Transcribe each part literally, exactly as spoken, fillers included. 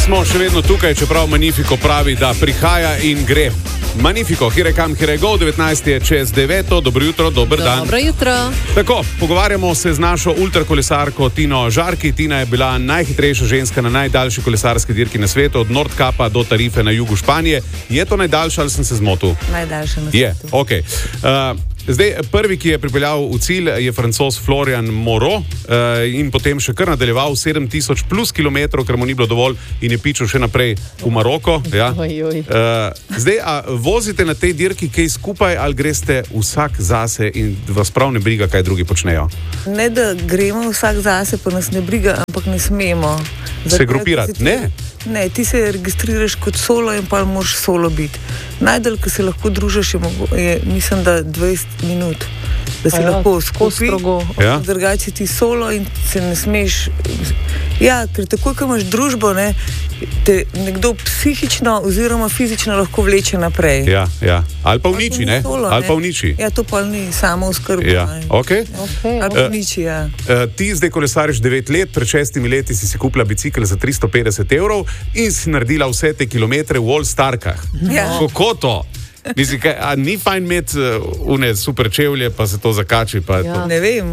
smo še vedno tukaj, čeprav Magnifico pravi, da prihaja in gre. Magnifico, here come, here go, devetnajst je čez deveto, dobro jutro, dober dan. Dobro jutro. Tako, pogovarjamo se z našo ultrakolesarko Tino Žarki. Tina je bila najhitrejša ženska na najdaljši kolesarski dirki na svetu, od Nordkapa do Tarife na jugu Španije. Je to najdaljša ali sem se zmotil? Najdaljša na svetu. Je, ok. Uh, Zdaj, prvi, ki je pripeljal v cilj, je Francoz Florian Moreau uh, in potem še kar nadaljeval sedem tisoč plus kilometrov, ker mu ni bilo dovolj in je pičil še naprej v Maroko. Ja. Uh, zdaj, a vozite na tej dirki kaj skupaj ali greste vsak zase in vas prav ne briga, kaj drugi počnejo? Ne, da gremo vsak zase, pa nas ne briga, ampak ne smemo. Se grupirati? Ne? Ne, ti se registriraš kot solo in pa moraš solo biti. Najdalj, ko se lahko družiš, je, je mislim, da dvajset minut, da se ja, lahko skupaj. Ja. Drugače ti solo in se ne smeš. Ja, ker takoj, ko imaš družbo, ne, te nekdo psihično oziroma fizično lahko vleče naprej. Ja, ja. Ali pa uniči, ne? Solo, Ali ne? pa uniči. Ja, to pa ni samo oskrba. Ja, ok. Okay. Ali pa uniči, ja. Uh, ti zdaj kolesariš devet let, pred šestimi leti si si kupila bicikl za tristo petdeset evrov in si naredila vse te kilometre v All-Starkah. Ja. Kako to? Mislim, kaj, a ni fajn imeti uh, une super čevlje, pa se to zakači? Pa Ja. to... Ne vem.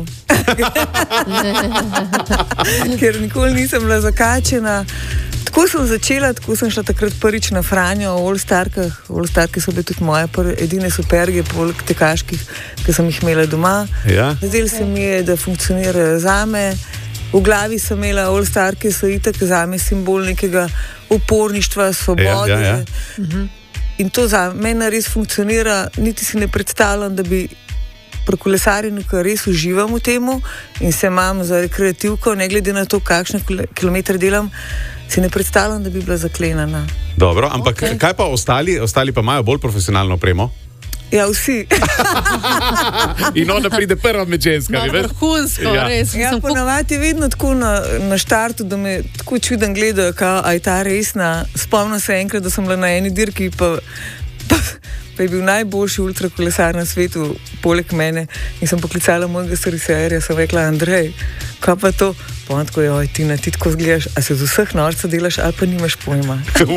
Ker nikoli nisem bila zakačena. Tako sem začela, tako sem šla takrat prvič na Franjo v All-Starkah. All-Starke so bile tudi moje prve, edine superge, poleg tekaških, ki sem jih imela doma. Ja. Zdaj se mi je, da funkcionirajo zame. V glavi sem imela All-Starke, so itak zame simbol nekega uporništva, svobode. Ja, ja, ja. In to za mene res funkcionira, niti si ne predstavljam, da bi pri kolesarjenju, ker res uživam v temu in se imam za rekreativko, ne glede na to, kakšne kilometre delam, si ne predstavljam, da bi bila zaklenjena. Dobro, ampak Ok. kaj pa ostali? Ostali pa imajo bolj profesionalno opremo? Ja, vsi. In onda pride prva med ženskami. No, veš? vrhunsko, Ja. res. Ja, Sem kup- ponavadi je vedno tako na, na štartu, da me tako čuden gledajo, kao, a je ta resna. Spomnim se enkrat, da sem bila na eni dirki, pa, pa, pa je bil najboljši ultrakolesar na svetu, poleg mene. In sem poklicala mojega serviserja, sem rekla, Andrej, kaj pa to? Pa on tako je, oj, Tina, ti tako zgledaš, a se z vseh norca delaš, ali pa nimaš pojma.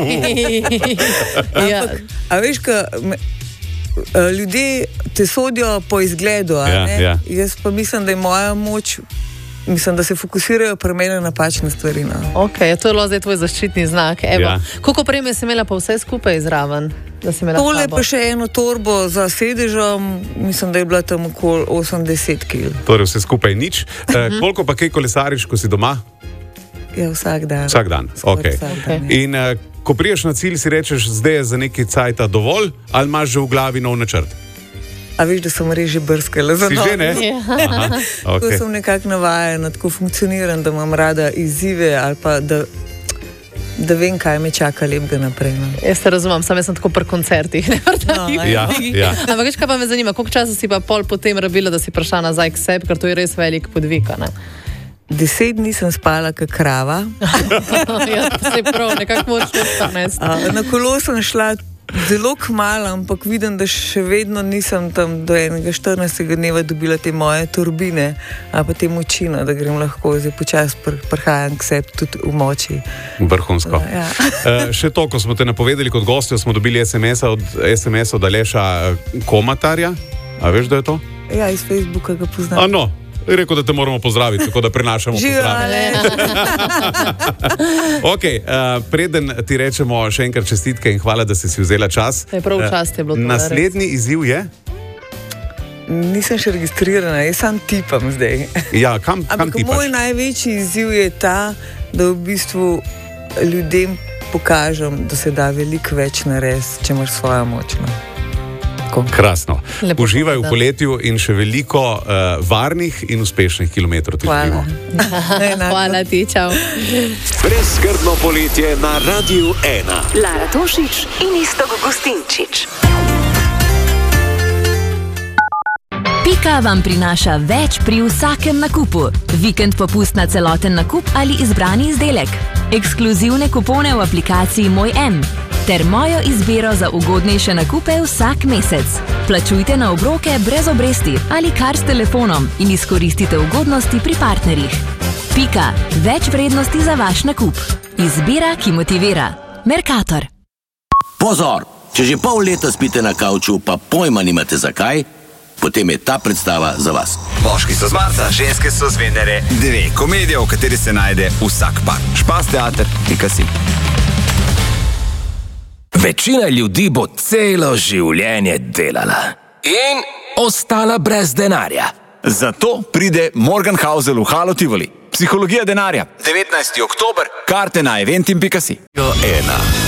ja. Ampak, a veš, ka, me, a, ljudje te sodijo po izgledu, a Ja, ne? ja. Jaz pa mislim, da je moja moč, mislim, da se fokusirajo pri meni na napačne stvari. No. Ok, to je bilo zdaj tvoj zaščitni znak. Evo. Ja. Koliko premije si imela pa vse skupaj zraven? Da si imela Tole s sabo? pa še eno torbo za sedežem, mislim, da je bila tam okoli osemdeset kilogramov. Torej vse skupaj nič. E, koliko pa kaj kolesariš, ko si doma? Ja, vsak dan. Vsak dan. Skoraj Okay. vsak dan, ja. In uh, ko priješ na cilj, si rečeš, zdaj je za neki cajta dovolj, ali imaš že v glavi nov načrt? A veš, da sem res že brskala za Si novo. že, ne? Ja. Aha, Tako okay. sem nekako navajena, tako funkcioniram, da imam rada izzive ali pa da, da vem, kaj me čaka lepega naprej. No. Jaz te razumem, sam jaz sem tako pri koncertih. Ne, No, Ja, ja. Ampak veš, kaj pa me zanima, koliko časa si pa pol potem rabila, da si prišla nazaj k sebi, ker to je res velik podvig. a ne? Deset dni sem spala kot krava. ja, se prav, nekako močno stanest. A, na kolo sem šla zelo kmalu, ampak vidim, da še vedno nisem tam do enega štirinajstega dneva dobila te moje turbine, ali pa te močine, da grem lahko zdaj počasi pr prihajam k sebi tudi v moči. Vrhunsko. Ja. Uh, še to, ko smo te napovedali kot gostjo, smo dobili es em es od, es em es od Aleša eh, Komatarja. A veš, da je to? Ja, iz Facebooka ga poznam. A no, je rekel, da te moramo pozdraviti, tako da prenašamo Živijo, pozdrav. Okay, uh, preden ti rečemo še enkrat čestitke in hvala, da si si vzela čas. Je prav Eh, čast je bilo to, Naslednji izziv je? Nisem še registrirana, jaz sam tipam zdaj. Ja, kam, kam Ampak ti moj paš? največji izziv je ta, da v bistvu ljudem pokažem, da se da veliko več narediti, če imaš svojo moč. No. Krasno. Lepo Uživaj v povedano. poletju in še veliko uh, varnih in uspešnih kilometrov. ti Hvala. želimo. Hvala ti, čau. Brezskrbno poletje na Radiu ena. Lara Tošič in Iztok Gustinčič. Pika vam prinaša več pri vsakem nakupu. Vikend popust na celoten nakup ali izbrani izdelek. Ekskluzivne kupone v aplikaciji Moj M. Ter mojo izbiro za ugodnejše nakupe vsak mesec. Plačujte na obroke brez obresti ali kar s telefonom in izkoristite ugodnosti pri partnerjih. Pika. Več vrednosti za vaš nakup. Izbira, ki motivira. Mercator. Pozor! Če že pol leta spite na kavču, pa pojma nimate zakaj, potem je ta predstava za vas. Moški so z Marsa, ženske so z Venere. Dve komedije, v kateri se najde vsak par. Špas teater, pika si. Večina ljudi bo celo življenje delala in ostala brez denarja. Zato pride Morgan Housel v Halo Tivoli. Psihologija denarja. devetnajsti oktober, karte na eventim pika si. Ena.